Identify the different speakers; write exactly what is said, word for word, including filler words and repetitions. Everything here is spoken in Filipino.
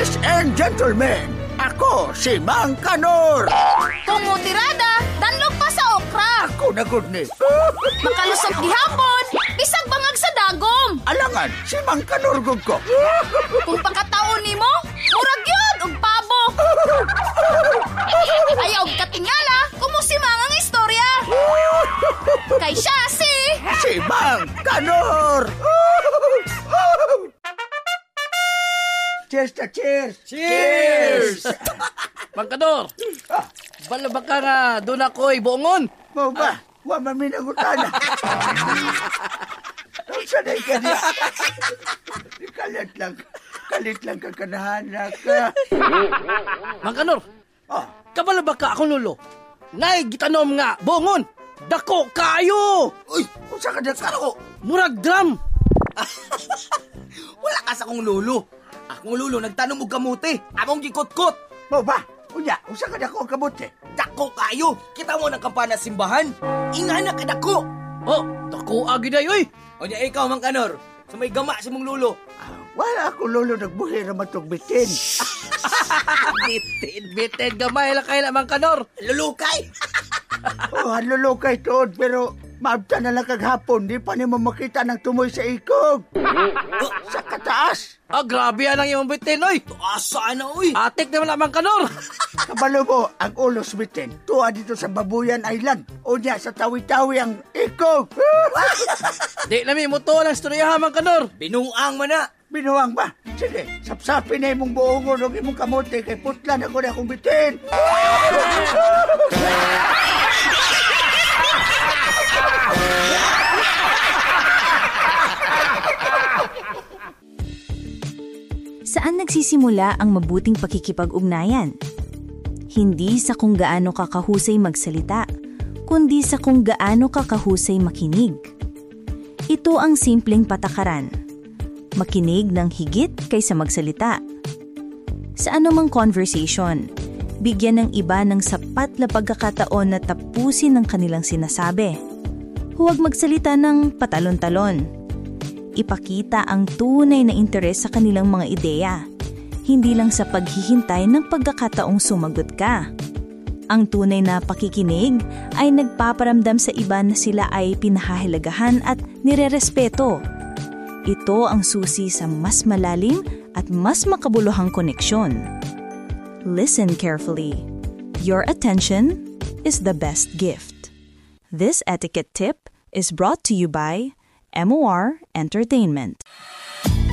Speaker 1: Ladies and gentlemen, ako si Mang Kanor.
Speaker 2: Kung mutirada, danlog pa sa okra.
Speaker 1: Ako na good ni.
Speaker 2: Makalusot gihapon, bisag bangag sa dagom.
Speaker 1: Alangan, si Mang Kanor gud ko.
Speaker 2: Kung pakataon nimo, murag yun og pabo. Ayaw og katingala, kumusimang ang istorya. Kay siya si...
Speaker 1: Si Mang Kanor. Cheers na cheers.
Speaker 3: Cheers! Mang Kanor,
Speaker 1: Ah,
Speaker 3: bala ba ka nga doon ako'y buongon?
Speaker 1: mo ba? Wa man minangutana. Saan ay ka niya? Kalit lang. Kalit lang ka kanahanak ka.
Speaker 3: Mang Kanor,
Speaker 1: Ah,
Speaker 3: kabala ba ka akong lulo? Nay, gitanom nga, buongon! Dako kayo!
Speaker 1: uy, kung saan ka na ko?
Speaker 3: Murag drum!
Speaker 4: Wala ka sa kong lulo. Akong lulo nagtanom og kamuti. Among gikot-kot.
Speaker 1: Mo ba? Unya, kung saan ka na ko kabuti?
Speaker 4: Dako kayo. Kita mo ng kampana simbahan. Ingana ka dako.
Speaker 3: Oh, dako agi day, oy!
Speaker 4: O niya ikaw, Mang Kanor. Sa may gama si mong lulo.
Speaker 1: Ah, wala ako lolo nagbuhi naman itong bitin.
Speaker 3: Bitin, bitin, gamay lang kayo Mang Kanor!
Speaker 4: Lulukay.
Speaker 1: Oh, hanlulo kay Tood, pero maabta na lang kaghapon. Di pa ni mo makita ng tumoy sa ikog. Oh, sa kataas.
Speaker 3: Ah, grabe yan ang iyong bitin, oy!
Speaker 4: Asa na, uy.
Speaker 3: Atik naman ang Mang Kanor!
Speaker 1: Kabalo mo, ang ulos bitin. Tuwa dito sa Babuyan Island. O niya, sa tawi-tawi ang ikog.
Speaker 3: Di namin mo to ng storyahan, Mang Kanor!
Speaker 4: Binuang man na.
Speaker 1: Binuwang ba? Sige, sapsapin na imong buongon o imong kamote kay putlan ako na akong bitin.
Speaker 5: Saan nagsisimula ang mabuting pakikipag-ugnayan? Hindi sa kung gaano ka kahusay magsalita, kundi sa kung gaano ka kahusay makinig. Ito ang simpleng patakaran. Makinig ng higit kaysa magsalita. Sa anumang conversation, bigyan ng iba ng sapat na pagkakataon na tapusin ang kanilang sinasabi. Huwag magsalita ng patalon-talon. Ipakita ang tunay na interes sa kanilang mga ideya, hindi lang sa paghihintay ng pagkakataong sumagot ka. Ang tunay na pakikinig ay nagpaparamdam sa iba na sila ay pinahahalagahan at nirerespeto. Ito ang susi sa mas malalim at mas makabuluhang koneksyon. Listen carefully. Your attention is the best gift. This etiquette tip is brought to you by M O R Entertainment.